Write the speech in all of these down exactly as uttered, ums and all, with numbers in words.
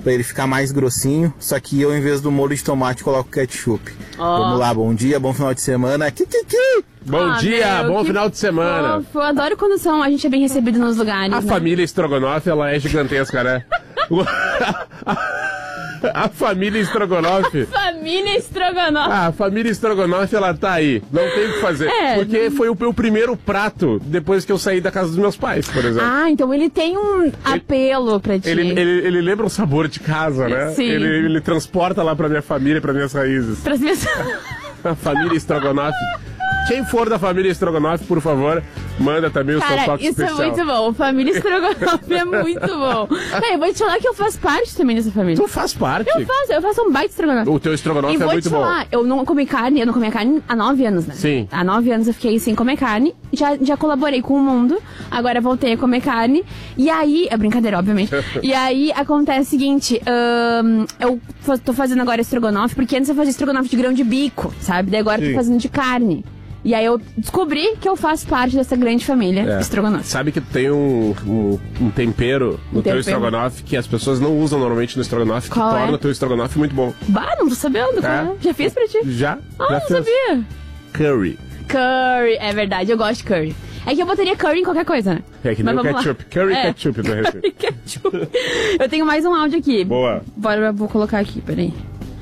pra ele ficar mais grossinho, só que eu, em vez do molho de tomate, coloco ketchup. Oh. Vamos lá, bom dia, bom final de semana. Kikiki! Bom ah, dia, meu, bom que final de semana. Fofo. Eu adoro quando são, a gente é bem recebido nos lugares. A né? família Strogonoff, ela é gigantesca, né? A família Strogonoff. Família Strogonoff. Ah, a família Strogonoff, ela tá aí. Não tem o que fazer. É, porque não... foi o meu primeiro prato depois que eu saí da casa dos meus pais, por exemplo. Ah, então ele tem um apelo ele, pra ti. Ele, ele, ele lembra o sabor de casa, né? Sim. Ele, ele transporta lá pra minha família, pra minhas raízes. Pras minhas... A família Strogonoff. Quem for da família Strogonoff, por favor, manda também Cara, o seu toque isso especial. É muito bom. Família Strogonoff é muito bom. É, eu vou te falar que eu faço parte também dessa família. Tu faz parte? Eu faço, eu faço um baita Strogonoff. O teu Strogonoff é muito bom. E vou te falar, eu não comi carne, eu não comia carne há nove anos, né? Sim. Há nove anos eu fiquei sem comer carne, já, já colaborei com o mundo, agora voltei a comer carne, e aí, é brincadeira, obviamente, e aí acontece o seguinte, um, eu tô fazendo agora Strogonoff, porque antes eu fazia Strogonoff de grão de bico, sabe? Daí agora eu tô fazendo de carne. E aí eu descobri que eu faço parte dessa grande família é. Strogonoff. Sabe que tem um, um, um tempero no um teu Strogonoff que as pessoas não usam normalmente no Strogonoff, que torna o teu Strogonoff muito bom. Bah, não tô sabendo, cara. É. Já fiz pra ti? Já. Ah, já não fez. sabia. Curry. Curry, é verdade, eu gosto de curry. É que eu botaria curry em qualquer coisa, né? É que nem o ketchup. Lá. Curry é. ketchup da receita. Ketchup. Eu tenho mais um áudio aqui. Boa. Bora, vou colocar aqui, peraí.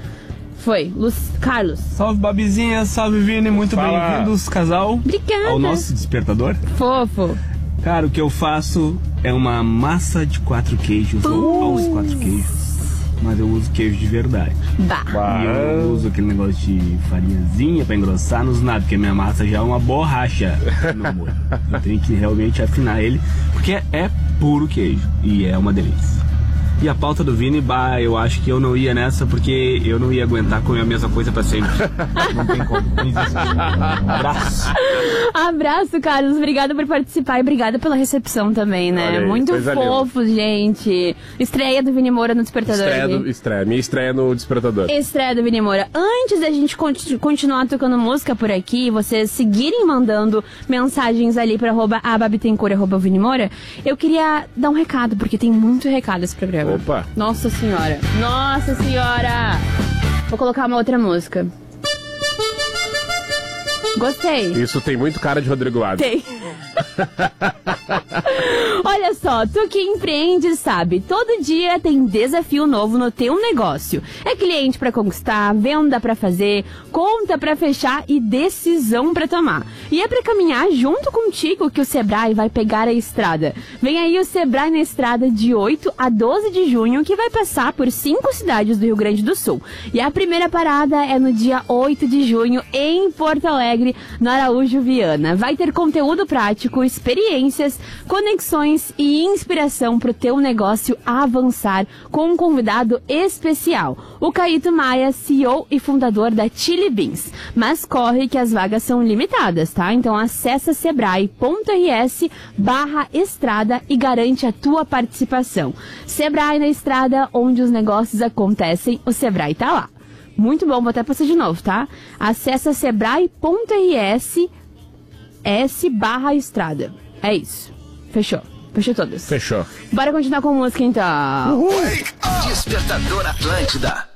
Foi, Lu... Carlos. Salve, Babizinha, salve, Vini, muito bem-vindos, casal. Obrigada. Ao nosso despertador. Fofo. Cara, o que eu faço é uma massa de quatro queijos, uh. ou aos quatro queijos. Mas eu uso queijo de verdade. Bah. E eu uso aquele negócio de farinhazinha pra engrossar, não uso nada, porque a minha massa já é uma borracha no molho. Eu tenho que realmente afinar ele, porque é puro queijo e é uma delícia. E a pauta do Vini, bah, eu acho que eu não ia nessa, porque eu não ia aguentar comer a mesma coisa pra sempre. Não tem como. Não existe. Abraço. Abraço, Carlos. Obrigada por participar e obrigada pela recepção também, né? Aí, muito fofo, gente. Estreia do Vini Moura no Despertador. Estreia, do, estreia. Minha estreia no Despertador. Estreia do Vini Moura. Antes da gente continu- continuar tocando música por aqui, vocês seguirem mandando mensagens ali pra arroba ababitencor, arroba Vini Moura, eu queria dar um recado, porque tem muito recado esse programa. Opa! Nossa senhora! Nossa senhora! Vou colocar uma outra música. Gostei. Isso tem muito cara de Rodrigo Adams. Tem. Olha só, tu que empreende sabe, todo dia tem desafio novo no teu negócio. É cliente pra conquistar, venda pra fazer, conta pra fechar e decisão pra tomar. E é pra caminhar junto contigo que o Sebrae vai pegar a estrada. Vem aí o Sebrae na estrada de oito a doze de junho, que vai passar por cinco cidades do Rio Grande do Sul. E a primeira parada é no dia oito de junho em Porto Alegre, no Araújo Viana. Vai ter conteúdo prático, experiências, conexões e inspiração para o teu negócio avançar com um convidado especial, o Caíto Maia, C E O e fundador da Chili Beans. Mas corre que as vagas são limitadas, tá? Então acessa sebrae.rs barra estrada e garante a tua participação. Sebrae na estrada, onde os negócios acontecem, o Sebrae tá lá. Muito bom, vou até passar de novo, tá? Acessa sebrae.rs S barra estrada. É isso. Fechou. Fechou todas. Fechou. Bora continuar com a música então. Uhul. Despertador Atlântida.